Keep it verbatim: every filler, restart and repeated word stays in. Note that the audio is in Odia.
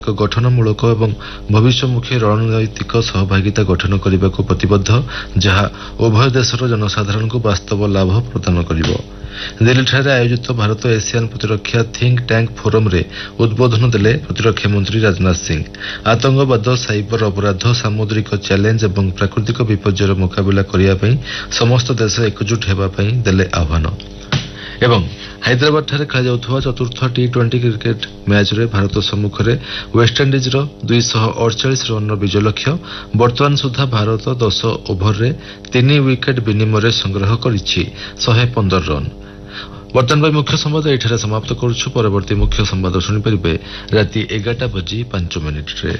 ଏକ ଗଠନମୂଳକ ଏବଂ ଭବିଷ୍ୟମୁଖୀ ରଣନୈତିକ ସହଭାଗିତା ଗଠନ କରିବାକୁ ପ୍ରତିବଦ୍ଧ, ଯାହା ଉଭୟ ଦେଶର ଜନସାଧାରଣଙ୍କୁ ବାସ୍ତବ ଲାଭ ପ୍ରଦାନ କରିବ। ଦିଲ୍ଲୀଠାରେ ଆୟୋଜିତ ଭାରତ ଏସିଆନ୍ ପ୍ରତିରକ୍ଷା ଥିଙ୍କ୍ ଟ୍ୟାଙ୍କ୍ ଫୋରମରେ ଉଦ୍ବୋଧନ ଦେଲେ ପ୍ରତିରକ୍ଷା ମନ୍ତ୍ରୀ ରାଜନାଥ ସିଂ। ଆତଙ୍କବାଦ, ସାଇବର ଅପରାଧ, ସାମୁଦ୍ରିକ ଚ୍ୟାଲେଞ୍ଜ ଏବଂ ପ୍ରାକୃତିକ ବିପର୍ଯ୍ୟୟର ମୁକାବିଲା କରିବା ପାଇଁ ସମସ୍ତ ଦେଶ ଏକଜୁଟ ହେବା ପାଇଁ ଦେଲେ ଆହ୍ୱାନ। ଏବଂ ହାଇଦ୍ରାବାଦଠାରେ ଖେଳାଯାଉଥିବା ଚତୁର୍ଥ ଟି ଟ୍ୱେଣ୍ଟି କ୍ରିକେଟ୍ ମ୍ୟାଚ୍ରେ ଭାରତ ସମ୍ମୁଖରେ ୱେଷ୍ଟଇଣ୍ଡିଜ୍ର ଦୁଇଶହ ଅଡ଼ଚାଳିଶ ରନ୍ର ବିଜୟ ଲକ୍ଷ୍ୟ। ବର୍ତ୍ତମାନ ସୁଦ୍ଧା ଭାରତ ଦଶ ଓଭରରେ ତିନି ୱିକେଟ୍ ବିନିମୟରେ ସଂଗ୍ରହ କରିଛି ଶହେ ପନ୍ଦର ରନ୍। ବର୍ତ୍ତମାନ ପାଇଁ ମୁଖ୍ୟ ସମ୍ବାଦ ଏଠାରେ ସମାପ୍ତ କରୁଛୁ। ପରବର୍ତ୍ତୀ ମୁଖ୍ୟ ସମ୍ବାଦ ଶୁଣିପାରିବେ ରାତି ଏଗାରଟା ବାଜି ପାଞ୍ଚ ମିନିଟ୍ରେ।